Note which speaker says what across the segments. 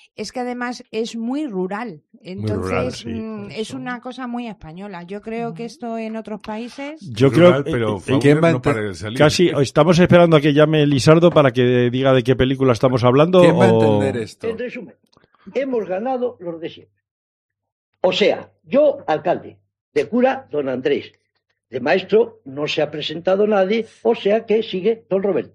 Speaker 1: es que además es muy rural. Entonces
Speaker 2: Muy rural, sí.
Speaker 1: es una cosa muy española. Yo creo que esto en otros países...
Speaker 2: Yo creo
Speaker 3: pero
Speaker 2: ¿quién va
Speaker 3: no para de salir.
Speaker 2: Casi estamos esperando a que llame Lisardo para que diga de qué película estamos hablando.
Speaker 4: ¿Quién va a entender esto?
Speaker 5: En resumen, hemos ganado los de siempre. O sea, yo, alcalde, de cura, don Andrés, de maestro no se ha presentado nadie, o sea que sigue don Roberto.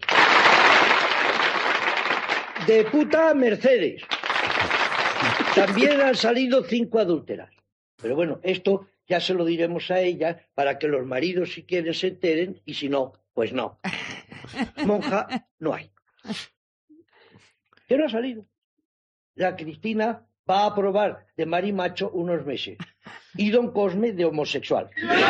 Speaker 5: De puta, Mercedes. También han salido 5 adúlteras. Pero bueno, esto ya se lo diremos a ella para que los maridos, si quieren, se enteren, y si no, pues no. Monja no hay. ¿Qué no ha salido? La Cristina va a probar de marimacho unos meses. Y don Cosme de homosexual.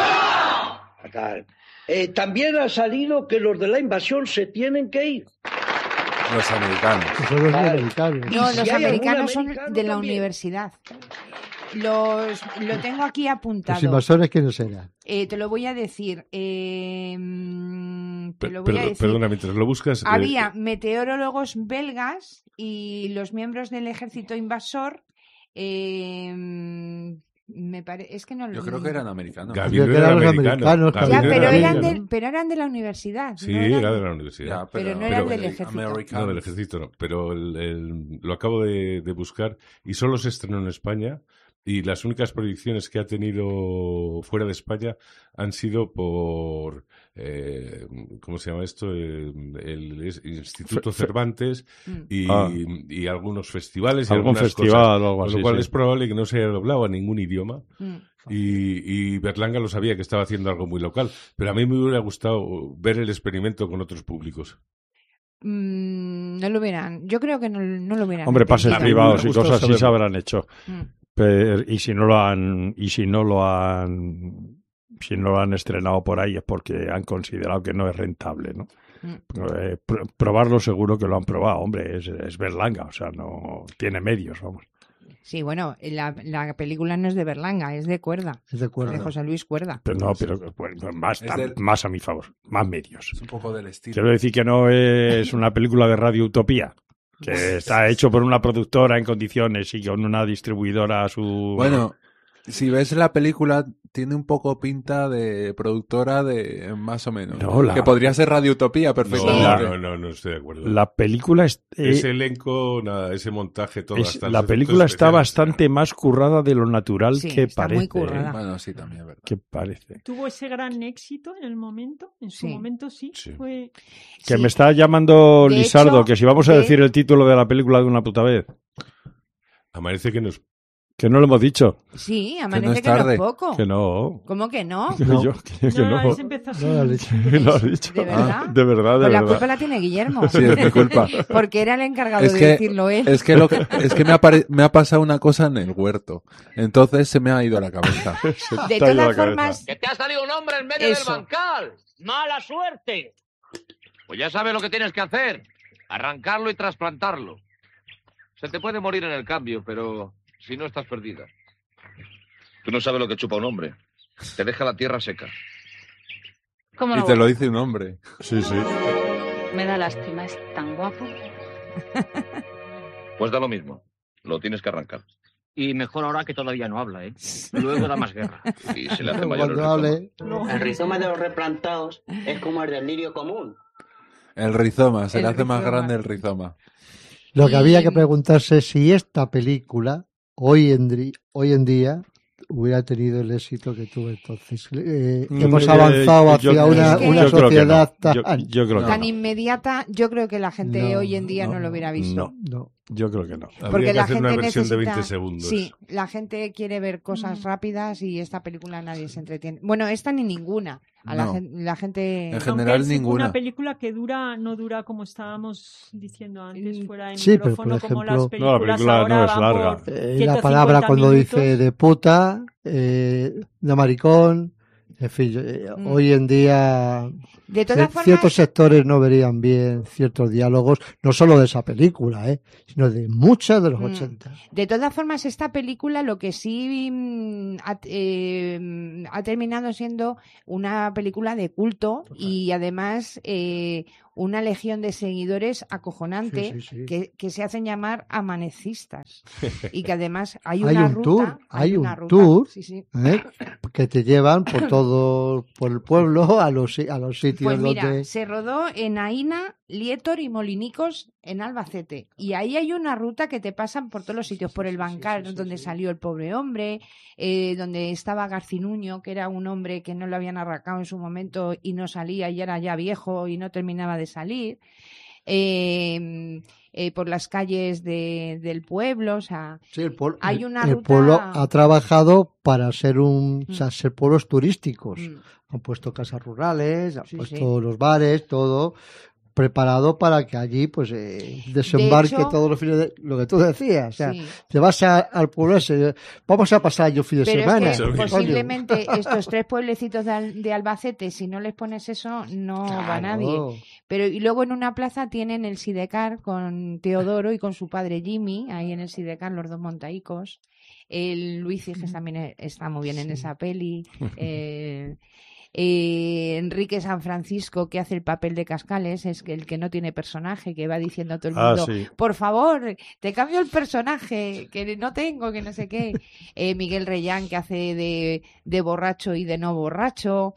Speaker 5: También ha salido que los de la invasión se tienen que ir.
Speaker 4: Los americanos.
Speaker 6: Son los americanos.
Speaker 1: No,
Speaker 5: si
Speaker 1: los
Speaker 5: hay
Speaker 1: americanos
Speaker 5: algún
Speaker 1: son
Speaker 5: americano
Speaker 1: de la
Speaker 5: también.
Speaker 1: universidad. Lo tengo aquí apuntado.
Speaker 6: Los invasores, ¿quiénes eran?
Speaker 1: Te lo voy a decir. Te lo voy a decir.
Speaker 3: Perdona, mientras lo buscas...
Speaker 1: Había meteorólogos belgas y los miembros del ejército invasor. Es que no.
Speaker 4: Yo creo que eran americanos.
Speaker 3: Gabriel
Speaker 6: Creo que
Speaker 3: era
Speaker 6: eran los
Speaker 3: americano.
Speaker 6: americanos,
Speaker 1: Ya,
Speaker 3: Gabriel
Speaker 1: pero
Speaker 3: era
Speaker 1: eran
Speaker 3: americano.
Speaker 1: de la universidad.
Speaker 3: Sí,
Speaker 1: no eran-
Speaker 3: era de la universidad.
Speaker 4: Ya,
Speaker 1: pero no eran del
Speaker 4: pero
Speaker 1: ejército.
Speaker 3: No, del ejército no. Pero lo acabo de buscar y solo se estrenó en España y las únicas proyecciones que ha tenido fuera de España han sido por... ¿cómo se llama esto? El Instituto Cervantes y algunos festivales y
Speaker 2: Algún
Speaker 3: algunas
Speaker 2: festival
Speaker 3: cosas.
Speaker 2: o algo
Speaker 3: Con
Speaker 2: así.
Speaker 3: lo cual
Speaker 2: Sí.
Speaker 3: es probable que no se haya doblado a ningún idioma.
Speaker 1: Mm.
Speaker 3: Y Berlanga lo sabía que estaba haciendo algo muy local, pero a mí me hubiera gustado ver el experimento con otros públicos.
Speaker 1: No lo verán. Yo creo que no lo verán.
Speaker 2: Hombre, pases
Speaker 3: A mí me
Speaker 2: privados y
Speaker 3: gusta
Speaker 2: cosas así
Speaker 3: saberlo.
Speaker 2: se habrán hecho.
Speaker 1: Mm.
Speaker 2: Y si no lo han estrenado por ahí es porque han considerado que no es rentable, ¿no? Probarlo seguro que lo han probado, hombre, es Berlanga, o sea, no tiene medios, vamos.
Speaker 1: Sí, bueno, la película no es de Berlanga, es de Cuerda.
Speaker 6: Es de Cuerda.
Speaker 1: De José Luis Cuerda.
Speaker 2: Pero bueno, más a mi favor, más medios.
Speaker 4: Es un poco del estilo.
Speaker 2: Quiero decir que no es una película de Radio Utopía, que está hecho por una productora en condiciones y con una distribuidora a su...
Speaker 4: Bueno, si ves la película, tiene un poco pinta de productora de más o menos.
Speaker 2: No,
Speaker 4: que podría ser Radio Utopía perfectamente.
Speaker 3: No estoy de acuerdo.
Speaker 2: La película
Speaker 3: Ese elenco, nada, ese montaje, todo. Hasta
Speaker 2: la
Speaker 3: los
Speaker 2: película
Speaker 3: efectos
Speaker 2: está
Speaker 3: especiales.
Speaker 2: bastante más currada de lo natural
Speaker 1: Sí,
Speaker 2: que
Speaker 1: está
Speaker 2: parece.
Speaker 1: muy currada.
Speaker 4: Bueno, sí, también es verdad.
Speaker 2: Que parece.
Speaker 7: Tuvo ese gran éxito en el momento, en su
Speaker 1: Sí.
Speaker 7: momento sí. Fue...
Speaker 2: Que
Speaker 1: Sí.
Speaker 2: me está llamando
Speaker 1: De
Speaker 2: Lisardo,
Speaker 1: hecho,
Speaker 2: que si vamos a decir el título de la película de una puta vez.
Speaker 3: Amanece que nos...
Speaker 2: Que no lo hemos dicho.
Speaker 1: Sí,
Speaker 4: no
Speaker 1: amanece
Speaker 4: es
Speaker 1: que no
Speaker 4: tarde.
Speaker 1: es poco.
Speaker 2: Que no.
Speaker 1: ¿Cómo que no?
Speaker 2: Que
Speaker 6: No.
Speaker 2: yo, que
Speaker 7: No,
Speaker 2: no.
Speaker 7: ese empezó así.
Speaker 6: No lo has dicho.
Speaker 2: Que lo has dicho.
Speaker 1: ¿De verdad?
Speaker 2: De verdad, de
Speaker 1: Pues la
Speaker 2: verdad.
Speaker 1: culpa la tiene Guillermo.
Speaker 4: Sí, es mi culpa.
Speaker 1: Porque era el encargado
Speaker 4: Es
Speaker 1: de
Speaker 4: que-
Speaker 1: decirlo él.
Speaker 4: Es que me ha pasado una cosa en el huerto. Entonces se me ha ido a la cabeza.
Speaker 1: De
Speaker 2: Te ha ido
Speaker 1: todas
Speaker 2: la
Speaker 1: formas,
Speaker 8: ¡Que te ha salido un hombre en medio
Speaker 1: Eso.
Speaker 8: del bancal! ¡Mala suerte! Pues ya sabes lo que tienes que hacer. Arrancarlo y trasplantarlo. Se te puede morir en el cambio, pero si no estás perdida. Tú no sabes lo que chupa un hombre. Te deja la tierra seca.
Speaker 9: ¿Cómo
Speaker 4: Y
Speaker 9: no?
Speaker 4: te lo dice un hombre.
Speaker 2: Sí, sí.
Speaker 9: Me da lástima, es tan guapo.
Speaker 8: Pues da lo mismo. Lo tienes que arrancar.
Speaker 10: Y mejor ahora que todavía no habla, ¿eh? Luego da más guerra.
Speaker 8: Y se le hace mayor el
Speaker 6: Cuando
Speaker 8: rizoma.
Speaker 6: hable,
Speaker 11: El rizoma de los replantados es como el del lirio común.
Speaker 4: El rizoma, se
Speaker 1: El
Speaker 4: le hace más
Speaker 1: rizoma.
Speaker 4: grande el rizoma.
Speaker 6: lo que
Speaker 1: Y-
Speaker 6: había que preguntarse es si esta película hoy en día hubiera tenido el éxito que tuvo entonces. Hemos avanzado hacia una
Speaker 1: Es que-
Speaker 6: una
Speaker 2: yo creo que
Speaker 6: sociedad
Speaker 2: no. Yo
Speaker 6: tan...
Speaker 2: creo que
Speaker 1: tan
Speaker 2: no.
Speaker 1: inmediata, yo creo que la gente
Speaker 6: No,
Speaker 1: hoy en día no lo hubiera visto.
Speaker 2: No.
Speaker 6: No.
Speaker 2: Yo creo que no.
Speaker 3: Habría
Speaker 1: Porque
Speaker 3: que
Speaker 1: la
Speaker 3: hacer
Speaker 1: gente
Speaker 3: una versión de
Speaker 1: necesita...
Speaker 3: 20 segundos.
Speaker 1: Sí, la gente quiere ver cosas rápidas y esta película nadie se entretiene. Bueno, esta ni ninguna.
Speaker 4: No.
Speaker 1: La gente...
Speaker 4: En general,
Speaker 7: Aunque es
Speaker 4: ninguna.
Speaker 7: una película que no dura como estábamos diciendo antes, fuera de
Speaker 6: Sí, pero, por
Speaker 7: micrófono, como las
Speaker 6: ejemplo-
Speaker 2: No, la
Speaker 7: películas
Speaker 2: película
Speaker 7: ahora
Speaker 2: no es
Speaker 7: van
Speaker 2: larga.
Speaker 7: por
Speaker 6: La
Speaker 7: 150
Speaker 6: palabra cuando
Speaker 7: minutos.
Speaker 6: dice de puta, de maricón, En fin, hoy en día
Speaker 1: De todas formas,
Speaker 6: ciertos sectores no verían bien ciertos diálogos, no solo de esa película, sino de muchas de los 80.
Speaker 1: De todas formas, esta película lo que sí ha terminado siendo una película de culto y además una legión de seguidores acojonante
Speaker 6: Sí.
Speaker 1: que se hacen llamar amanecistas y que además hay
Speaker 6: Hay
Speaker 1: una
Speaker 6: un
Speaker 1: ruta,
Speaker 6: tour, hay
Speaker 1: una
Speaker 6: un
Speaker 1: ruta,
Speaker 6: tour
Speaker 1: sí.
Speaker 6: que te llevan por el pueblo a los sitios
Speaker 1: Pues mira,
Speaker 6: donde...
Speaker 1: se rodó en Aína, Lietor y Molinicos en Albacete. Y ahí hay una ruta que te pasan por todos los sitios, por el Bancal, donde salió el pobre hombre, donde estaba Garcinuño, que era un hombre que no lo habían arrancado en su momento y no salía y era ya viejo y no terminaba de salir. Por las calles del pueblo, o sea,
Speaker 6: Sí,
Speaker 1: hay una
Speaker 6: el
Speaker 1: ruta...
Speaker 6: pueblo ha trabajado para ser ser pueblos turísticos. Han puesto casas rurales, han puesto los bares, todo preparado para que allí pues desembarque
Speaker 1: De hecho,
Speaker 6: todos los fines de... Lo que tú decías, o sea,
Speaker 1: sí.
Speaker 6: te vas al pueblo ese, vamos a pasar yo fin de
Speaker 1: Pero
Speaker 6: semana.
Speaker 1: es que posiblemente estos 3 pueblecitos de Albacete, si no les pones eso, no va nadie. Pero y luego en una plaza tienen el Sidecar con Teodoro y con su padre Jimmy, ahí en el Sidecar, los 2 montaicos. El Luis Ciges también está muy bien en esa peli. Enrique San Francisco, que hace el papel de Cascales, es el que no tiene personaje, que va diciendo a todo el mundo, por favor, te cambio el personaje, que no tengo, que no sé qué. Miguel Reyán, que hace de borracho y de no borracho.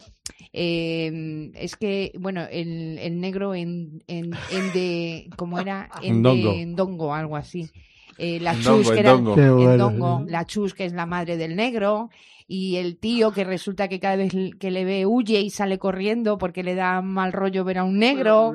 Speaker 1: Es que, bueno, el negro en ¿cómo era? En Ndongo, algo así. La Chus, que era Ndongo, la Chus, que es la madre del negro. Y el tío que resulta que cada vez que le ve huye y sale corriendo porque le da mal rollo ver a un negro.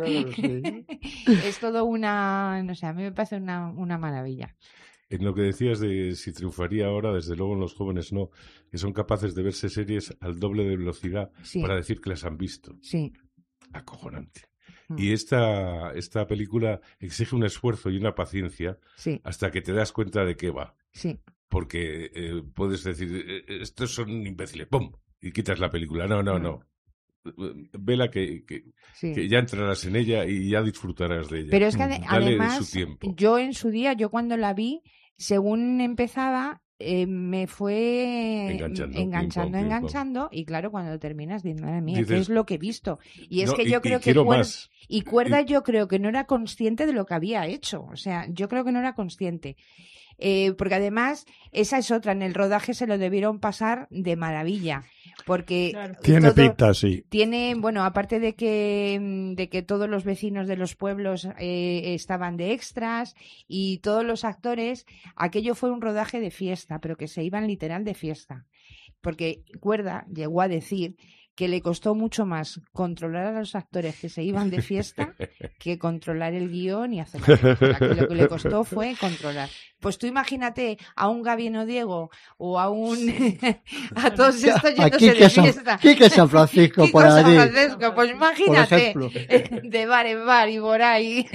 Speaker 1: Es todo no sé, a mí me parece una maravilla.
Speaker 3: En lo que decías de si triunfaría ahora, desde luego en los jóvenes no, que son capaces de verse series al doble de velocidad para decir que las han visto.
Speaker 1: Sí.
Speaker 3: Acojonante. Y esta película exige un esfuerzo y una paciencia hasta que te das cuenta de qué va.
Speaker 1: Sí.
Speaker 3: Porque puedes decir, estos son imbéciles, ¡pum! Y quitas la película. No. Vela que ya entrarás en ella y ya disfrutarás de ella.
Speaker 1: Pero es que además,
Speaker 3: su tiempo.
Speaker 1: yo en su día, yo cuando la vi, según empezaba, me fue enganchando y claro, cuando terminas dices, madre mía, ¿qué es lo que he visto? Y es que yo creo que Cuerda yo creo que no era consciente de lo que había hecho, o sea, yo creo que no era consciente. Porque además esa es otra, en el rodaje se lo debieron pasar de maravilla porque
Speaker 2: tiene pinta, sí.
Speaker 1: Tiene, bueno, aparte de que todos los vecinos de los pueblos estaban de extras y todos los actores, aquello fue un rodaje de fiesta, pero que se iban literal de fiesta, porque Cuerda llegó a decir que le costó mucho más controlar a los actores que se iban de fiesta que controlar el guión y hacer la película, que lo que le costó fue controlar. Pues tú imagínate a un Gabino Diego o a todos estos yéndose de fiesta.
Speaker 6: Quique San Francisco por allí.
Speaker 1: San Francisco, pues imagínate, de bar en bar y por ahí.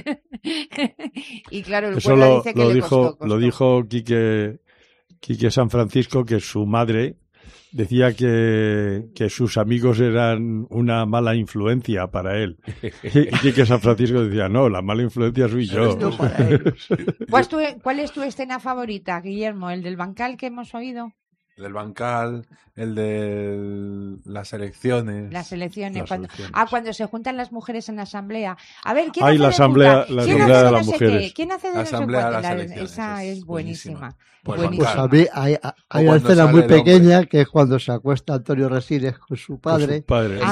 Speaker 1: Y claro, el Cuerda dice que le costó.
Speaker 2: Lo dijo Quique San Francisco, que su madre decía que sus amigos eran una mala influencia para él. Y que San Francisco decía, no, la mala influencia soy yo.
Speaker 1: ¿Cuál es tu escena favorita, Guillermo? ¿El del Bancal que hemos oído?
Speaker 4: El del Bancal, el de las elecciones.
Speaker 1: Las elecciones. Cuando se juntan las mujeres en la asamblea. A ver, ¿quién
Speaker 2: hace
Speaker 1: la
Speaker 2: asamblea de las mujeres?
Speaker 1: ¿Quién hace de
Speaker 4: la asamblea de las elecciones?
Speaker 1: Esa es buenísima.
Speaker 6: Pues a mí hay una escena muy pequeña que es cuando se acuesta Antonio Resines con su padre.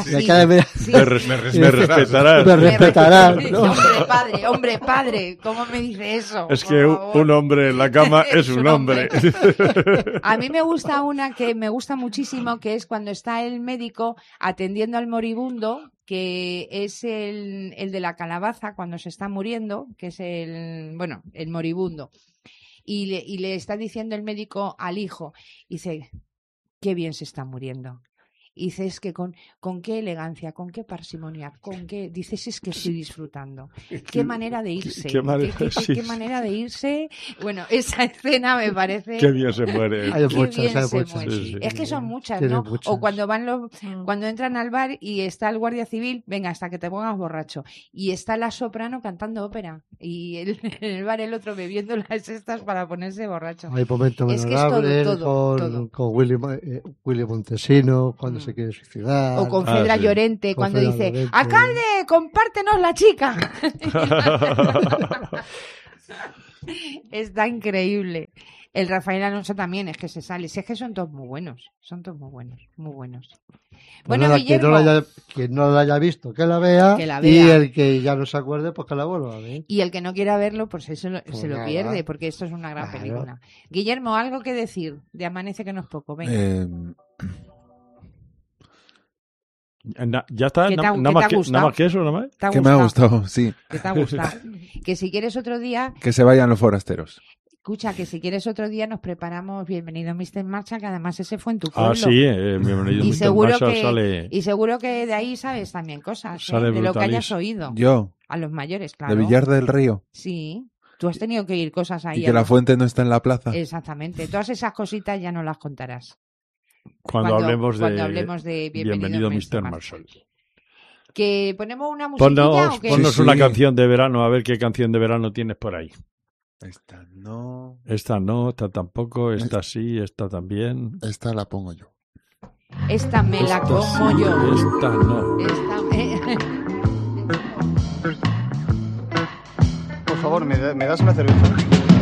Speaker 2: Me respetarás.
Speaker 6: Me respetarás, ¿no?
Speaker 1: Hombre, padre, ¿cómo me dice eso?
Speaker 2: Es que un hombre en la cama es un hombre.
Speaker 1: A mí me gusta una que me gusta muchísimo, que es cuando está el médico atendiendo al moribundo, que es el de la calabaza cuando se está muriendo, que es el moribundo. Y le está diciendo el médico al hijo, dice, qué bien se está muriendo. Y dices que con qué elegancia, con qué parsimonia, dices es que estoy disfrutando. Qué manera de irse. Qué manera de irse. Bueno, esa escena me parece...
Speaker 2: Qué bien se muere.
Speaker 1: Qué bien se muere. Sí. Es que son muchas, ¿no? O cuando cuando entran al bar y está el guardia civil, venga, hasta que te pongas borracho. Y está la soprano cantando ópera. Y en el bar el otro bebiendo las estas para ponerse borracho.
Speaker 6: Hay momentos memorables con Willy Montesino cuando se quiere suicidar.
Speaker 1: O con Fedra Llorente cuando dice Llorente. ¡Alcalde, compártenos la chica! Está increíble. El Rafael Alonso también es que se sale. Si es que son todos muy buenos. Muy buenos.
Speaker 6: Bueno, nada, Guillermo, quien no la haya visto, que la vea. Y el que ya no se acuerde, pues que la vuelva a ver.
Speaker 1: Y el que no quiera verlo, pues eso se lo pierde, porque esto es una gran película. Guillermo, algo que decir de Amanece que no es poco. Venga.
Speaker 2: Ya está, nada más que eso, nada más.
Speaker 4: Que me ha gustado, sí.
Speaker 1: Que te ha gustado. Que si quieres otro día...
Speaker 4: Que se vayan los forasteros.
Speaker 1: Escucha, que si quieres otro día nos preparamos Bienvenido Mr. Marcha, que además ese fue en tu pueblo.
Speaker 2: Ah, sí, Bienvenido Mr. Marcha sale...
Speaker 1: Y seguro que de ahí sabes también cosas, de lo que hayas oído.
Speaker 4: Yo.
Speaker 1: A los mayores, claro.
Speaker 4: ¿De Villar del Río?
Speaker 1: Sí. Tú has tenido que oír cosas ahí.
Speaker 4: Y que la fuente no está en la plaza.
Speaker 1: Exactamente. Todas esas cositas ya no las contarás.
Speaker 2: Cuando hablemos de Bienvenido Mr. Marshall.
Speaker 1: ¿Que ponemos una musiquilla o qué?
Speaker 2: Ponnos una canción de verano, a ver qué canción de verano tienes por ahí.
Speaker 4: Esta no.
Speaker 2: Esta no, esta tampoco, esta sí, esta también.
Speaker 12: Esta la pongo yo.
Speaker 1: Esta me la como
Speaker 2: sí,
Speaker 1: yo.
Speaker 2: Esta no.
Speaker 13: Por favor, ¿me das una cerveza?